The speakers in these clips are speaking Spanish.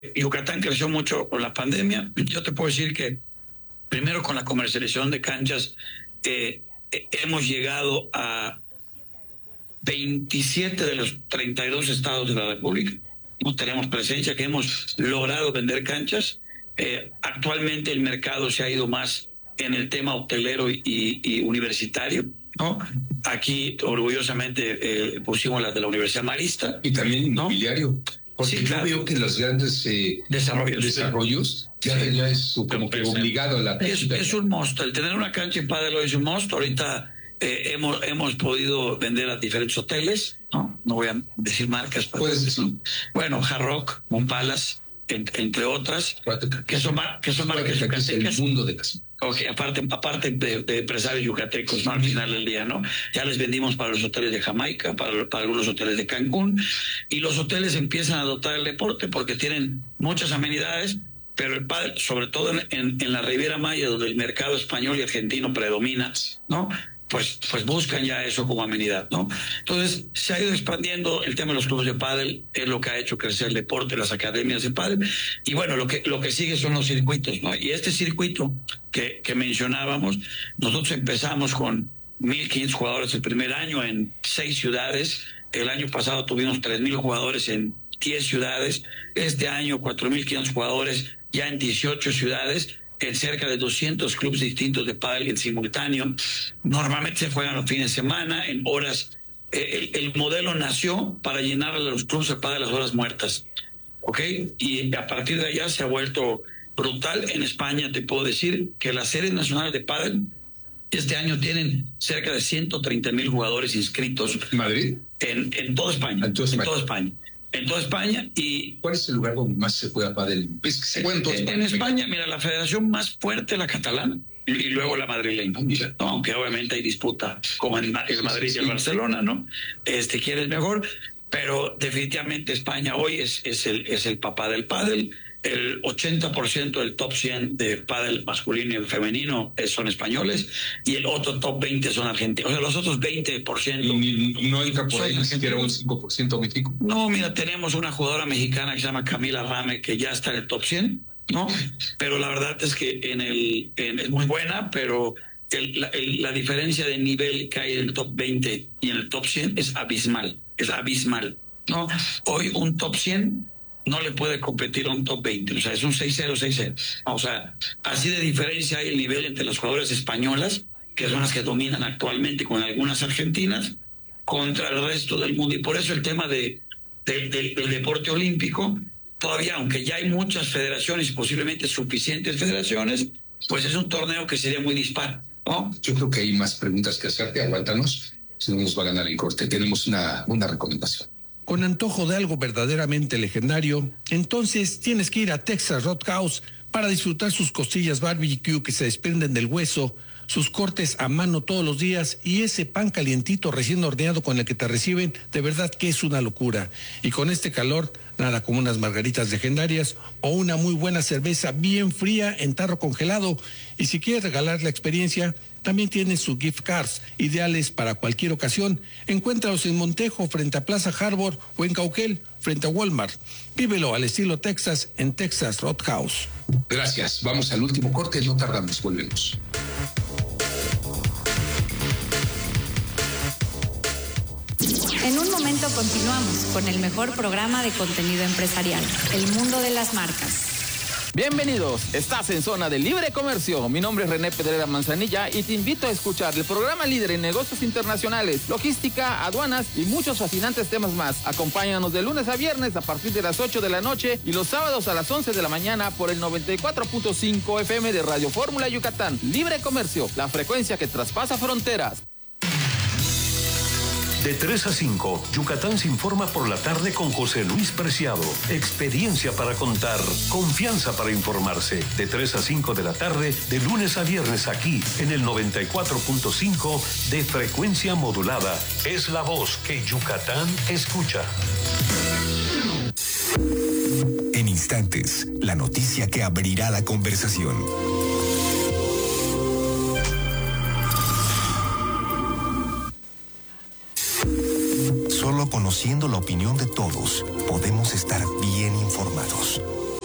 Yucatán creció mucho con la pandemia. Yo te puedo decir que primero con la comercialización de canchas hemos llegado a 27 de los 32 estados de la República. No tenemos presencia, que hemos logrado vender canchas. Actualmente el mercado se ha ido más en el tema hotelero y universitario, ¿no? Aquí orgullosamente pusimos la de la Universidad Marista. Y también inmobiliario. Porque Sí, claro. yo veo que los grandes desarrollos ya es como que obligado a la es un must. El tener una cancha en pádel hoy es un must. Ahorita hemos podido vender a diferentes hoteles, no voy a decir marcas. Puedes decir. Bueno, Hard Rock, Moon Palace, entre otras, que son marcas yucatecas. El mundo de las... Okay, aparte de empresarios yucatecos, ¿no? Al final del día, ¿no? Ya les vendimos para los hoteles de Jamaica, para algunos hoteles de Cancún, y los hoteles empiezan a adoptar el deporte porque tienen muchas amenidades, pero el pádel, sobre todo en la Riviera Maya, donde el mercado español y argentino predomina, ¿no? Pues buscan ya eso como amenidad, ¿no? Entonces, se ha ido expandiendo el tema de los clubes de pádel, es lo que ha hecho crecer el deporte, las academias de pádel, y bueno, lo que sigue son los circuitos, ¿no? Y este circuito que mencionábamos, nosotros empezamos con 1,500 jugadores el primer año en 6 ciudades, el año pasado tuvimos 3,000 jugadores en 10 ciudades, este año 4,500 jugadores ya en 18 ciudades, en cerca de 200 clubes distintos de pádel en simultáneo. Normalmente se juegan los fines de semana, en horas. El modelo nació para llenar a los clubes de pádel las horas muertas, ¿ok? Y a partir de allá se ha vuelto brutal. En España te puedo decir que las series nacionales de pádel este año tienen cerca de 130,000 jugadores inscritos. ¿Madrid? En toda España. En toda España. En toda España. Y ¿cuál es el lugar donde más se juega pádel? En España, mira, la federación más fuerte es la catalana y luego la madrileña, ¿no? Aunque obviamente hay disputa como en el Madrid y el Barcelona, ¿no? Quién es mejor, pero definitivamente España hoy es el papá del pádel. El 80% del top 100 de pádel masculino y femenino son españoles y el otro top 20 son argentinos. O sea, los otros 20%... no entra por ahí ni siquiera un 5% México. No, mira, tenemos una jugadora mexicana que se llama Camila Rame, que ya está en el top 100, ¿no? Pero la verdad es que es muy buena, pero la diferencia de nivel que hay en el top 20 y en el top 100 es abismal, ¿no? Hoy un top 100 no le puede competir a un top 20, o sea, es un 6-0, 6-0. O sea, así de diferencia hay el nivel entre las jugadoras españolas, que son las que dominan actualmente con algunas argentinas, contra el resto del mundo. Y por eso el tema del deporte olímpico, todavía, aunque ya hay muchas federaciones y posiblemente suficientes federaciones, pues es un torneo que sería muy dispar, ¿no? Yo creo que hay más preguntas que hacerte, aguántanos, si no nos va a ganar el corte. Tenemos una recomendación. Con antojo de algo verdaderamente legendario, entonces tienes que ir a Texas Roadhouse para disfrutar sus costillas barbecue que se desprenden del hueso, sus cortes a mano todos los días y ese pan calientito recién horneado con el que te reciben, de verdad que es una locura. Y con este calor, nada como unas margaritas legendarias o una muy buena cerveza bien fría en tarro congelado. Y si quieres regalar la experiencia, también tienen sus gift cards, ideales para cualquier ocasión. Encuéntralos en Montejo, frente a Plaza Harbor, o en Cauquel, frente a Walmart. Vívelo al estilo Texas en Texas Roadhouse. Gracias. Vamos al último corte, no tardamos, volvemos. En un momento continuamos con el mejor programa de contenido empresarial, El Mundo de las Marcas. Bienvenidos, estás en Zona de Libre Comercio. Mi nombre es René Pedrera Manzanilla y te invito a escuchar el programa líder en negocios internacionales, logística, aduanas y muchos fascinantes temas más. Acompáñanos de lunes a viernes a partir de las 8 de la noche y los sábados a las 11 de la mañana por el 94.5 FM de Radio Fórmula Yucatán. Libre Comercio, la frecuencia que traspasa fronteras. De 3 a 5, Yucatán se informa por la tarde con José Luis Preciado. Experiencia para contar, confianza para informarse. De 3 a 5 de la tarde, de lunes a viernes aquí, en el 94.5 de frecuencia modulada. Es la voz que Yucatán escucha. En instantes, la noticia que abrirá la conversación. Solo conociendo la opinión de todos, podemos estar bien informados.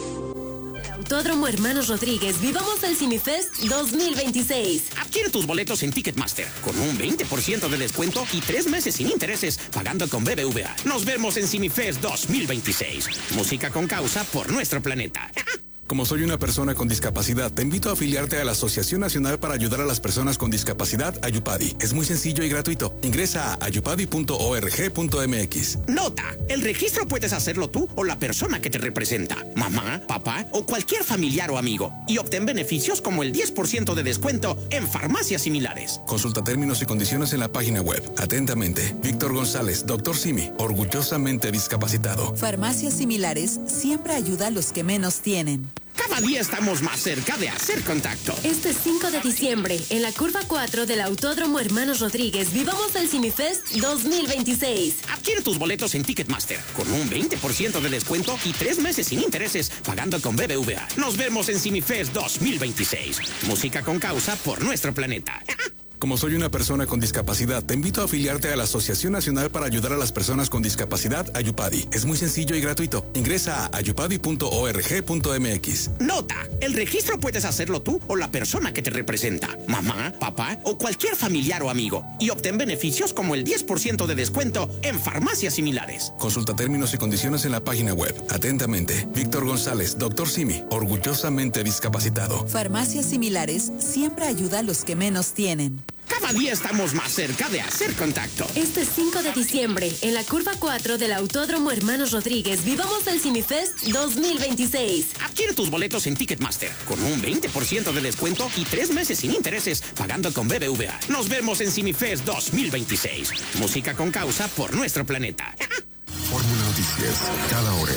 Autódromo Hermanos Rodríguez, vivamos el CineFest 2026. Adquiere tus boletos en Ticketmaster con un 20% de descuento y 3 meses sin intereses pagando con BBVA. Nos vemos en CineFest 2026. Música con causa por nuestro planeta. Como soy una persona con discapacidad, te invito a afiliarte a la Asociación Nacional para Ayudar a las Personas con Discapacidad, Ayupadi. Es muy sencillo y gratuito. Ingresa a ayupadi.org.mx. Nota, el registro puedes hacerlo tú o la persona que te representa, mamá, papá o cualquier familiar o amigo, y obtén beneficios como el 10% de descuento en farmacias similares. Consulta términos y condiciones en la página web. Atentamente, Víctor González, Dr. Simi, orgullosamente discapacitado. Farmacias similares siempre ayuda a los que menos tienen. Cada día estamos más cerca de hacer contacto. Este 5 de diciembre, en la curva 4 del Autódromo Hermanos Rodríguez, vivamos el CineFest 2026. Adquiere tus boletos en Ticketmaster con un 20% de descuento y 3 meses sin intereses pagando con BBVA. Nos vemos en CineFest 2026. Música con causa por nuestro planeta. Como soy una persona con discapacidad, te invito a afiliarte a la Asociación Nacional para Ayudar a las Personas con Discapacidad, Ayupadi. Es muy sencillo y gratuito. Ingresa a ayupadi.org.mx. Nota, el registro puedes hacerlo tú o la persona que te representa, mamá, papá o cualquier familiar o amigo, y obtén beneficios como el 10% de descuento en farmacias similares. Consulta términos y condiciones en la página web. Atentamente, Víctor González, Dr. Simi, orgullosamente discapacitado. Farmacias similares siempre ayuda a los que menos tienen. Cada día estamos más cerca de hacer contacto. Este 5 de diciembre, en la curva 4 del Autódromo Hermanos Rodríguez, vivamos el CineFest 2026. Adquiere tus boletos en Ticketmaster con un 20% de descuento y 3 meses sin intereses pagando con BBVA. Nos vemos en CineFest 2026. Música con causa por nuestro planeta. Fórmula Noticias, cada hora.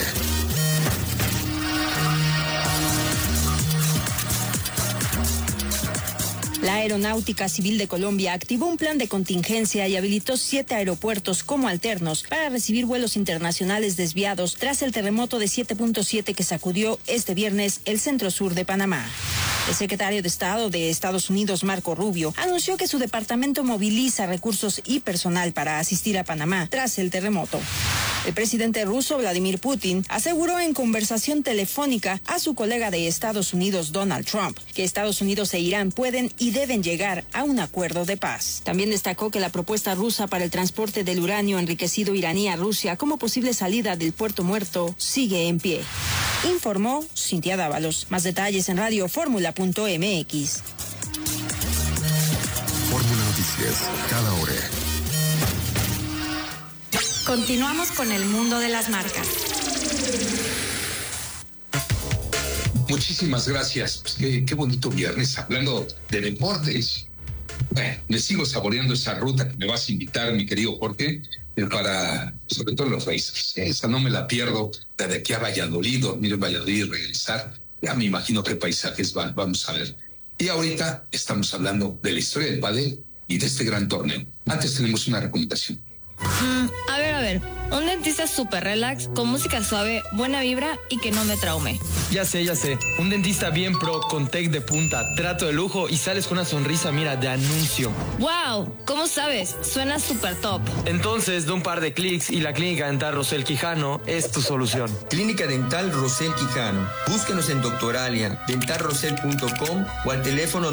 La Aeronáutica Civil de Colombia activó un plan de contingencia y habilitó 7 aeropuertos como alternos para recibir vuelos internacionales desviados tras el terremoto de 7.7 que sacudió este viernes el centro-sur de Panamá. El secretario de Estado de Estados Unidos, Marco Rubio, anunció que su departamento moviliza recursos y personal para asistir a Panamá tras el terremoto. El presidente ruso, Vladimir Putin, aseguró en conversación telefónica a su colega de Estados Unidos, Donald Trump, que Estados Unidos e Irán pueden y deben llegar a un acuerdo de paz. También destacó que la propuesta rusa para el transporte del uranio enriquecido iraní a Rusia como posible salida del Puerto Muerto sigue en pie. Informó Cintia Dávalos. Más detalles en radiofórmula.mx. Fórmula Noticias, cada hora. Continuamos con el mundo de las marcas. Muchísimas gracias. Pues qué bonito viernes hablando de deportes. Bueno, me sigo saboreando esa ruta que me vas a invitar, mi querido Jorge, para, sobre todo los Racers. Esa no me la pierdo, desde aquí a Valladolid, dormir en Valladolid y regresar. Ya me imagino qué paisajes vamos a ver. Y ahorita estamos hablando de la historia del pádel y de este gran torneo. Antes tenemos una recomendación. A ver, un dentista súper relax, con música suave, buena vibra y que no me traume. Ya sé, un dentista bien pro, con tech de punta, trato de lujo y sales con una sonrisa, mira, de anuncio. ¡Wow! ¿Cómo sabes? Suena súper top. Entonces, de un par de clics y la Clínica Dental Rosel Quijano es tu solución. Clínica Dental Rosel Quijano. Búsquenos en Doctoralia, dentalrosel.com o al teléfono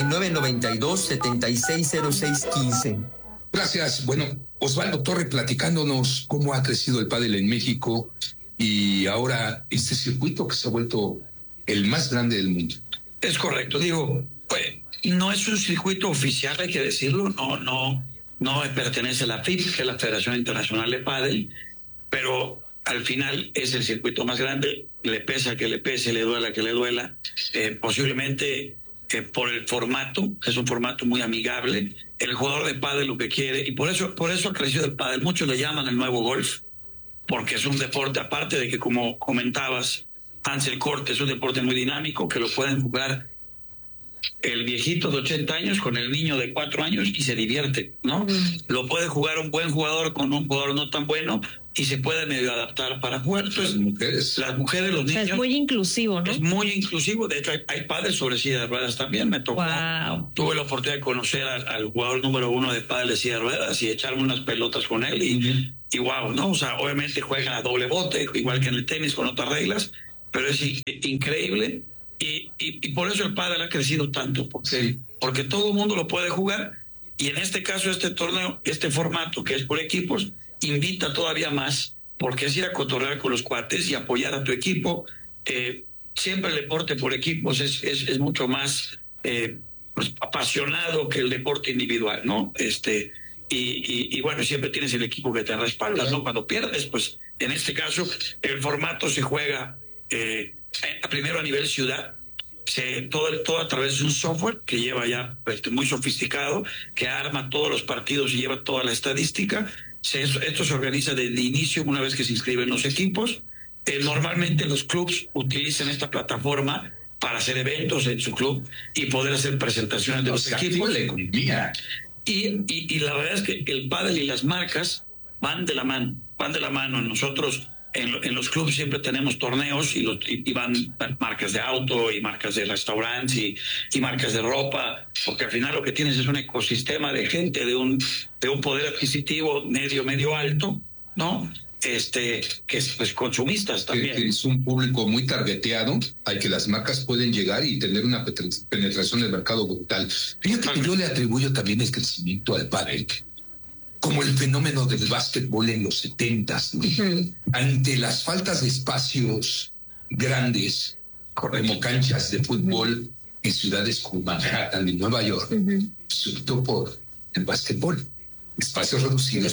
9992-760615. Gracias. Bueno, Osvaldo Torre platicándonos cómo ha crecido el pádel en México y ahora este circuito que se ha vuelto el más grande del mundo. Es correcto, digo, pues, no es un circuito oficial, hay que decirlo, no pertenece a la FIP, que es la Federación Internacional de Pádel, pero al final es el circuito más grande, le pesa que le pese, le duela que le duela, posiblemente por el formato, que es un formato muy amigable. El jugador de pádel lo que quiere, y por eso ha crecido el pádel. Muchos le llaman el nuevo golf, porque es un deporte, aparte de que, como comentabas, Ansel Corte, es un deporte muy dinámico, que lo pueden jugar el viejito de 80 años con el niño de 4 años y se divierte, ¿no? Lo puede jugar un buen jugador con un jugador no tan bueno y se puede medio adaptar para jugar. Entonces, las mujeres, los niños... O sea, es muy inclusivo, ¿no? Es muy inclusivo. De hecho, hay pádel sobre silla de ruedas también. Me tocó. Wow. Tuve la oportunidad de conocer al jugador número 1 de pádel de silla de ruedas y echarme unas pelotas con él y wow, ¿no? O sea, obviamente juegan a doble bote, igual que en el tenis con otras reglas, pero es increíble y por eso el pádel ha crecido tanto, porque todo el mundo lo puede jugar y en este caso este torneo, este formato que es por equipos, invita todavía más, porque es ir a cotorrear con los cuates y apoyar a tu equipo. Siempre el deporte por equipos es mucho más pues, apasionado que el deporte individual, ¿no? Y bueno, siempre tienes el equipo que te respalda, ¿no? Cuando pierdes, pues en este caso el formato se juega primero a nivel ciudad, todo a través de un software que lleva ya muy sofisticado, que arma todos los partidos y lleva toda la estadística. Esto se organiza desde inicio, una vez que se inscriben los equipos. Normalmente los clubs utilizan esta plataforma para hacer eventos en su club y poder hacer presentaciones de los equipos. La economía. Y la verdad es que el pádel y las marcas van de la mano. Nosotros en los clubes siempre tenemos torneos y van marcas de auto y marcas de restaurantes y marcas de ropa, porque al final lo que tienes es un ecosistema de gente de un poder adquisitivo medio alto, ¿no? Que es pues consumistas también. Es un público muy targeteado al que las marcas pueden llegar y tener una penetración del mercado brutal. Fíjate que yo le atribuyo también el crecimiento al pádel como el fenómeno del básquetbol en los 70s, ¿no? Ante las faltas de espacios grandes, como canchas de fútbol en ciudades como Manhattan y Nueva York, se optó por el básquetbol. Espacios reducidos.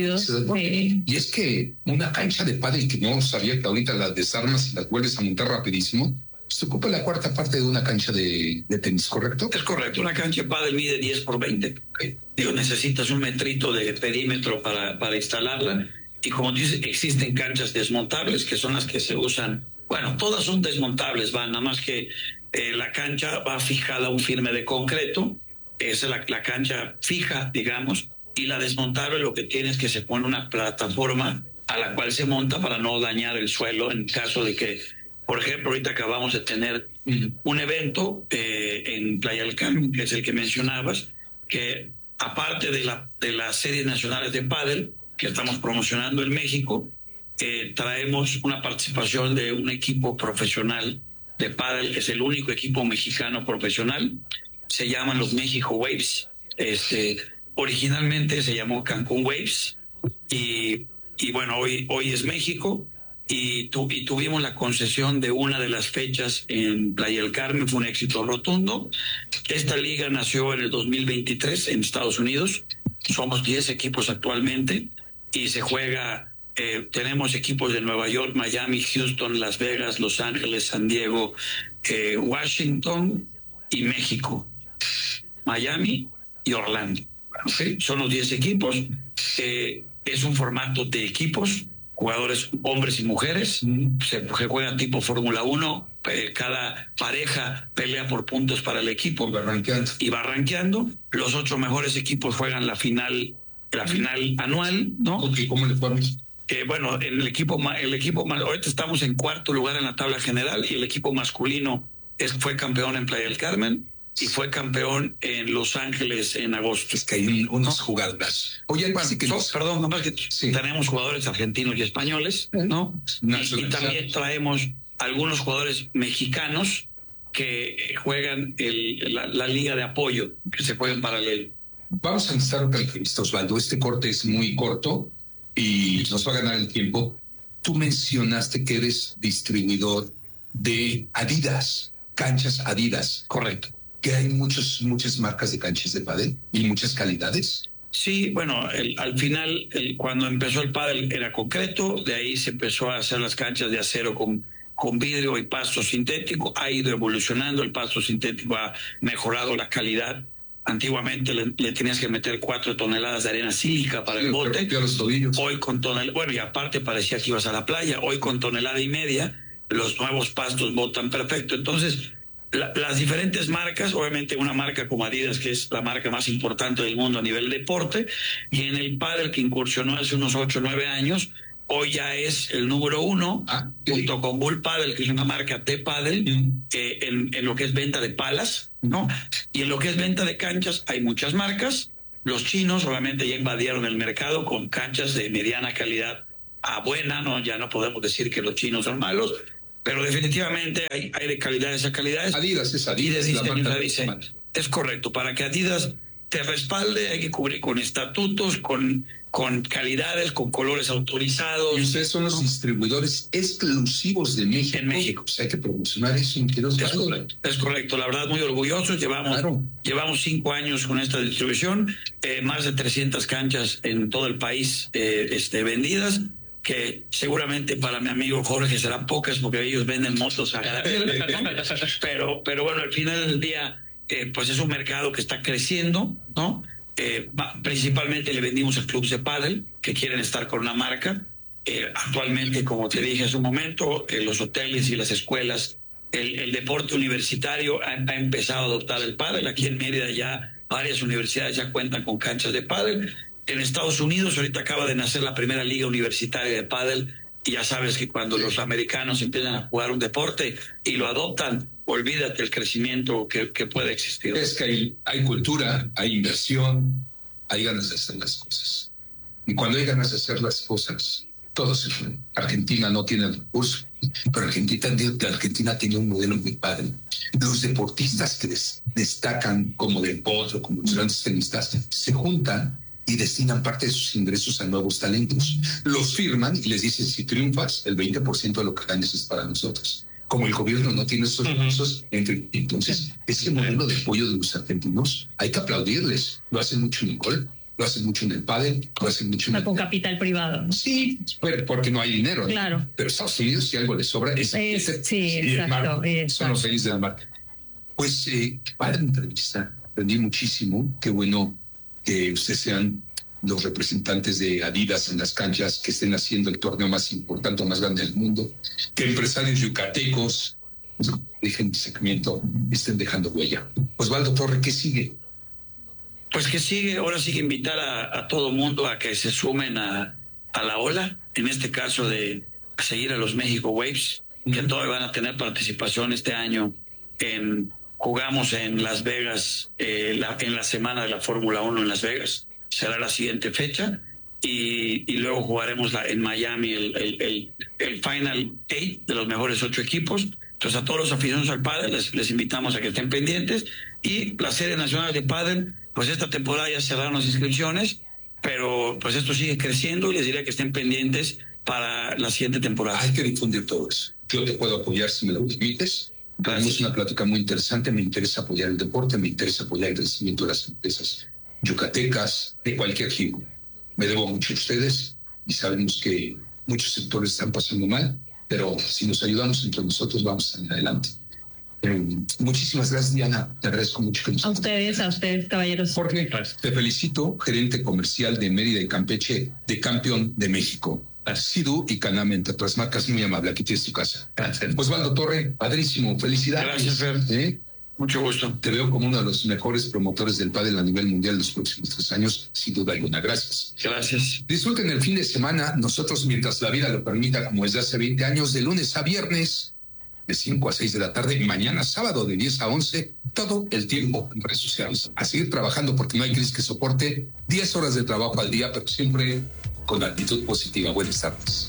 Sí. Y es que una cancha de pádel que no sabía que ahorita las desarmas y las vuelves a montar rapidísimo, se ocupa la cuarta parte de una cancha de tenis, ¿correcto? Es correcto, una cancha de pádel mide 10 por 20. Digo, necesitas un metrito de perímetro para instalarla. Y como dices, existen canchas desmontables que son las que se usan. Bueno, todas son desmontables, nada más que la cancha va fijada a un firme de concreto. Esa es la cancha fija, digamos. Y la desmontable lo que tiene es que se pone una plataforma a la cual se monta para no dañar el suelo en caso de que, por ejemplo, ahorita acabamos de tener un evento en Playa del Carmen, que es el que mencionabas, que aparte de las series nacionales de pádel que estamos promocionando en México, traemos una participación de un equipo profesional de pádel, que es el único equipo mexicano profesional, se llaman los México Waves. Originalmente se llamó Cancún Waves y bueno, hoy es México y tuvimos la concesión de una de las fechas en Playa del Carmen, fue un éxito rotundo. Esta liga nació en el 2023 en Estados Unidos, somos 10 equipos actualmente y se juega, tenemos equipos de Nueva York, Miami, Houston, Las Vegas, Los Ángeles, San Diego, Washington y México, Miami y Orlando. Okay. Son los 10 equipos. Es un formato de equipos, jugadores hombres y mujeres. Se juega tipo Fórmula 1. Cada pareja pelea por puntos para el equipo y va rankeando. Los 8 mejores equipos juegan la final anual, ¿no? Okay, ¿cómo le fue? Bueno, el equipo ahorita estamos en cuarto lugar en la tabla general y el equipo masculino fue campeón en Playa del Carmen y fue campeón en Los Ángeles en agosto. Es que hay unos jugadores. Oye, bueno, perdón, nomás que tenemos jugadores argentinos y españoles, ¿no? Y también traemos algunos jugadores mexicanos que juegan la liga de apoyo, que se juega en paralelo. Vamos a necesitar otra entrevista, Osvaldo. Este corte es muy corto y nos va a ganar el tiempo. Tú mencionaste que eres distribuidor de Adidas, canchas Adidas. Correcto. Que hay muchas marcas de canchas de pádel y muchas calidades. Sí, bueno, al final, cuando empezó el pádel era concreto, de ahí se empezó a hacer las canchas de acero con vidrio y pasto sintético, ha ido evolucionando, el pasto sintético ha mejorado la calidad. Antiguamente le tenías que meter 4 toneladas de arena sílica para el bote. Hoy con bueno, y aparte parecía que ibas a la playa, hoy con 1.5 toneladas, los nuevos pastos botan perfecto. Entonces, las diferentes marcas, obviamente una marca como Adidas, que es la marca más importante del mundo a nivel deporte, y en el pádel que incursionó hace unos 8 o 9 años, hoy ya es el número 1, junto con Bull Paddle, que es una marca de pádel, en lo que es venta de palas, ¿no? Y en lo que es venta de canchas hay muchas marcas. Los chinos obviamente ya invadieron el mercado con canchas de mediana calidad a buena, ¿no? Ya no podemos decir que los chinos son malos, pero definitivamente hay de calidades a calidades. Adidas es y de la diseños marca a diseño. Es correcto. Para que Adidas te respalde hay que cubrir con estatutos, con calidades, con colores autorizados. Y ustedes son los distribuidores exclusivos de México. En México. O sea, hay que promocionar eso. Es correcto. La verdad, muy orgullosos. Llevamos 5 años con esta distribución, más de 300 canchas en todo el país vendidas, que seguramente para mi amigo Jorge serán pocas porque ellos venden motos a granel, ¿no? pero bueno, al final del día, pues es un mercado que está creciendo, ¿no? Principalmente le vendimos a clubes de pádel que quieren estar con una marca. Actualmente, como te dije hace un momento, los hoteles y las escuelas, el deporte universitario ha empezado a adoptar el pádel. Aquí en Mérida ya varias universidades ya cuentan con canchas de pádel. En Estados Unidos ahorita acaba de nacer la primera liga universitaria de pádel, y ya sabes que cuando los americanos empiezan a jugar un deporte y lo adoptan, olvídate el crecimiento que puede existir. Es que hay cultura, hay inversión, hay ganas de hacer las cosas. Y cuando hay ganas de hacer las cosas, todo se puede. Argentina no tiene el recurso, pero Argentina tiene un modelo muy padre. Los deportistas que destacan como Del Potro, como los grandes tenistas, se juntan y destinan parte de sus ingresos a nuevos talentos. Los firman y les dicen, si triunfas, el 20% de lo que ganes es para nosotros. Como el gobierno no tiene esos recursos, entonces ese modelo de apoyo de los argentinos hay que aplaudirles. Lo hacen mucho en el golf, lo hacen mucho en el pádel, lo hacen mucho en con capital privado, ¿no? Sí, porque no hay dinero, ¿no? Claro. Pero Estados Unidos, si algo les sobra, exacto. Son los reyes del mar. Pues para la entrevista aprendí muchísimo. Qué bueno que ustedes sean los representantes de Adidas en las canchas, que estén haciendo el torneo más importante, más grande del mundo, que empresarios yucatecos, dejen mi segmento, estén dejando huella. Osvaldo Torre, ¿qué sigue? Pues que sigue, ahora sí que invitar a todo mundo a que se sumen a la ola, en este caso de seguir a los México Waves, que todos van a tener participación este año. Jugamos en Las Vegas, en la semana de la Fórmula 1 en Las Vegas, será la siguiente fecha, y luego jugaremos en Miami el Final 8 de los mejores 8 equipos. Entonces a todos los aficionados al pádel les invitamos a que estén pendientes, y la serie nacional de pádel, pues esta temporada ya cerraron las inscripciones, pero pues esto sigue creciendo y les diría que estén pendientes para la siguiente temporada. Hay que difundir todo eso. Yo te puedo apoyar si me lo permites. Tenemos una plática muy interesante. Me interesa apoyar el deporte, me interesa apoyar el crecimiento de las empresas yucatecas de cualquier giro. Me debo mucho a ustedes y sabemos que muchos sectores están pasando mal, pero si nos ayudamos entre nosotros vamos a salir adelante. Muchísimas gracias, Diana. Te agradezco mucho que nos... A ustedes, caballeros. Jorge, te felicito, gerente comercial de Mérida y Campeche, de Campeón de México. Sidu y Canam, entre otras marcas, muy amable. Aquí tienes tu casa. Osvaldo Torre, padrísimo. Felicidades. Gracias, Fer. Mucho gusto. Te veo como uno de los mejores promotores del pádel a nivel mundial los próximos 3 años, sin duda alguna. Gracias. Gracias. Disfruten el fin de semana. Nosotros, mientras la vida lo permita, como desde hace 20 años, de lunes a viernes, de 5 a 6 de la tarde, mañana sábado de 10 a 11, todo el tiempo en redes sociales. A seguir trabajando porque no hay crisis que soporte 10 horas de trabajo al día, pero siempre con actitud positiva. Buenas tardes.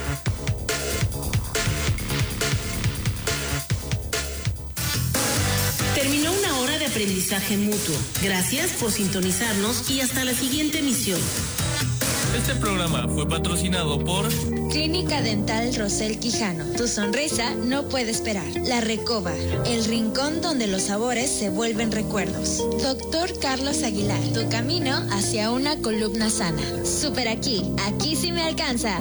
Terminó una hora de aprendizaje mutuo. Gracias por sintonizarnos y hasta la siguiente emisión. Este programa fue patrocinado por Clínica Dental Rosel Quijano. Tu sonrisa no puede esperar. La Recoba, el rincón donde los sabores se vuelven recuerdos. Doctor Carlos Aguilar, tu camino hacia una columna sana. Super aquí sí me alcanza.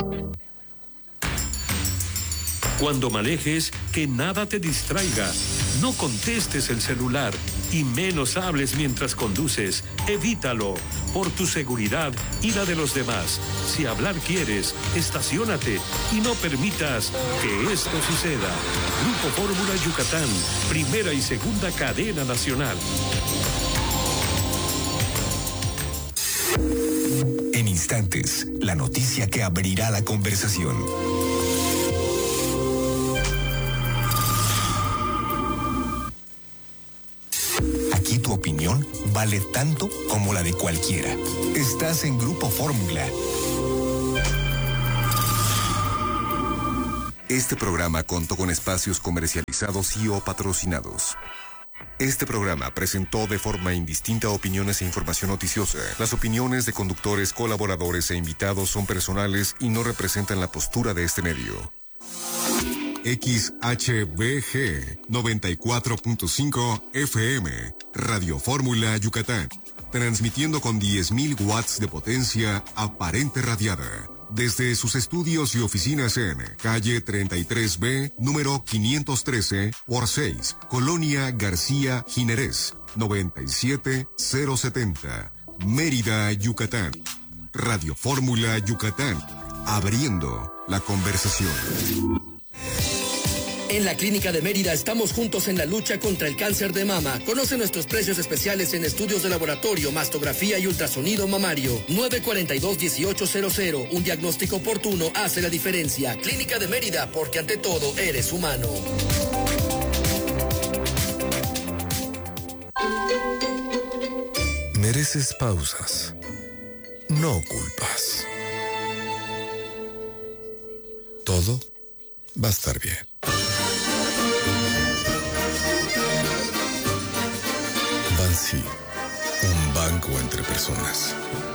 Cuando manejes, que nada te distraiga. No contestes el celular y menos hables mientras conduces. Evítalo, por tu seguridad y la de los demás. Si hablar quieres, estaciónate y no permitas que esto suceda. Grupo Fórmula Yucatán, primera y segunda cadena nacional. En instantes, la noticia que abrirá la conversación. Aquí tu opinión vale tanto como la de cualquiera. Estás en Grupo Fórmula. Este programa contó con espacios comercializados y o patrocinados. Este programa presentó de forma indistinta opiniones e información noticiosa. Las opiniones de conductores, colaboradores e invitados son personales y no representan la postura de este medio. XHBG 94.5 FM, Radio Fórmula Yucatán, transmitiendo con 10.000 watts de potencia aparente radiada. Desde sus estudios y oficinas en calle 33B, número 513 por 6, Colonia García Jiménez, 97070, Mérida, Yucatán. Radio Fórmula Yucatán, abriendo la conversación. En la Clínica de Mérida estamos juntos en la lucha contra el cáncer de mama. Conoce nuestros precios especiales en estudios de laboratorio, mastografía y ultrasonido mamario. 942-1800. Un diagnóstico oportuno hace la diferencia. Clínica de Mérida, porque ante todo eres humano. Mereces pausas, no culpas. Todo va a estar bien. Bansi, un banco entre personas.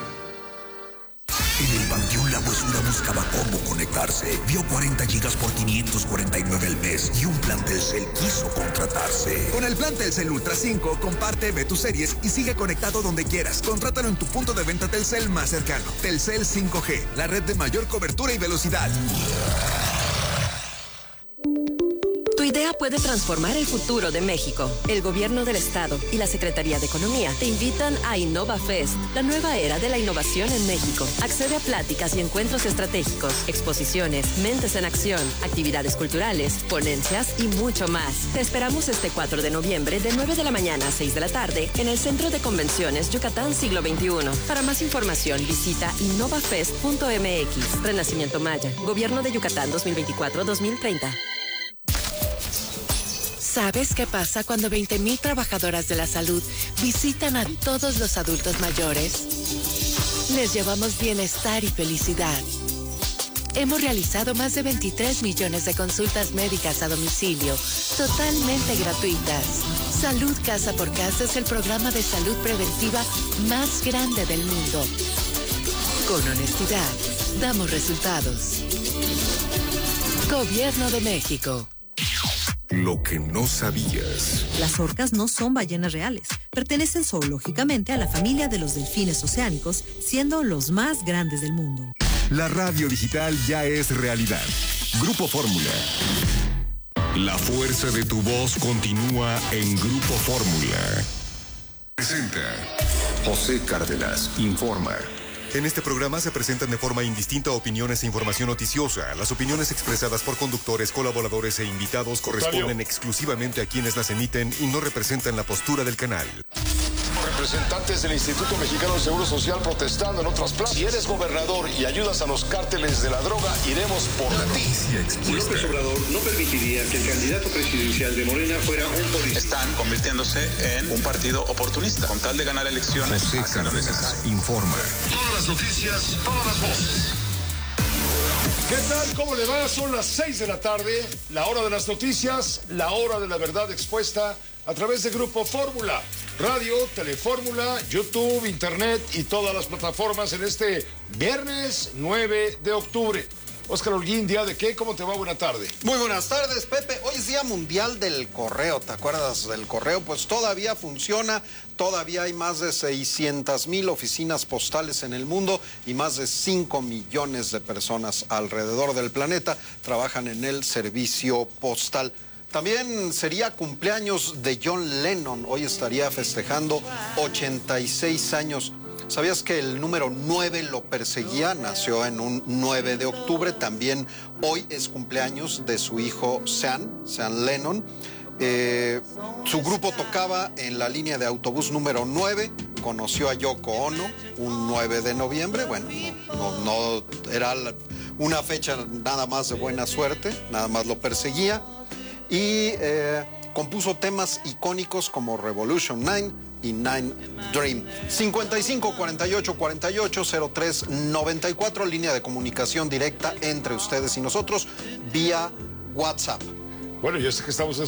En el Panteón La Huesura buscaba cómo conectarse. Vio 40 gigas por 549 al mes y un plan Telcel quiso contratarse. Con el plan Telcel Ultra 5, comparte, ve tus series y sigue conectado donde quieras. Contrátalo en tu punto de venta Telcel más cercano. Telcel 5G, la red de mayor cobertura y velocidad. Tu idea puede transformar el futuro de México. El Gobierno del Estado y la Secretaría de Economía te invitan a InnovaFest, la nueva era de la innovación en México. Accede a pláticas y encuentros estratégicos, exposiciones, mentes en acción, actividades culturales, ponencias y mucho más. Te esperamos este 4 de noviembre de 9 de la mañana a 6 de la tarde en el Centro de Convenciones Yucatán Siglo XXI. Para más información visita innovafest.mx. Renacimiento Maya, Gobierno de Yucatán 2024-2030. ¿Sabes qué pasa cuando 20,000 trabajadoras de la salud visitan a todos los adultos mayores? Les llevamos bienestar y felicidad. Hemos realizado más de 23 millones de consultas médicas a domicilio, totalmente gratuitas. Salud Casa por Casa es el programa de salud preventiva más grande del mundo. Con honestidad, damos resultados. Gobierno de México. Lo que no sabías. Las orcas no son ballenas reales. Pertenecen zoológicamente a la familia de los delfines oceánicos, siendo los más grandes del mundo. La radio digital ya es realidad. Grupo Fórmula. La fuerza de tu voz continúa en Grupo Fórmula. Presenta José Cárdenas informa. En este programa se presentan de forma indistinta opiniones e información noticiosa. Las opiniones expresadas por conductores, colaboradores e invitados corresponden exclusivamente a quienes las emiten y no representan la postura del canal. Representantes del Instituto Mexicano del Seguro Social protestando en otras plazas. Si eres gobernador y ayudas a los cárteles de la droga, iremos por ti. López Obrador no permitiría que el candidato presidencial de Morena fuera un policía. Están convirtiéndose en un partido oportunista con tal de ganar elecciones. José Cárdenas informa. Todas las noticias, todas las voces. ¿Qué tal? ¿Cómo le va? Son las 6 de la tarde, la hora de las noticias, la hora de la verdad expuesta a través de Grupo Fórmula, radio, Telefórmula, YouTube, Internet y todas las plataformas en este viernes 9 de octubre. Óscar Holguín, ¿día de qué? ¿Cómo te va? Buena tarde. Muy buenas tardes, Pepe. Hoy es Día Mundial del Correo. ¿Te acuerdas del correo? Pues todavía funciona. Todavía hay más de 600,000 oficinas postales en el mundo y más de 5 millones de personas alrededor del planeta trabajan en el servicio postal. También sería cumpleaños de John Lennon. Hoy estaría festejando 86 años. ¿Sabías que el número 9 lo perseguía? Nació en un 9 de octubre. También hoy es cumpleaños de su hijo Sean Lennon. Su grupo tocaba en la línea de autobús número 9. Conoció a Yoko Ono un 9 de noviembre. Bueno, no era una fecha nada más de buena suerte. Nada más lo perseguía. Y compuso temas icónicos como Revolution 9 y Nine Dream. 55 48 48 03 94, línea de comunicación directa entre ustedes y nosotros vía WhatsApp. Bueno, yo sé que estamos en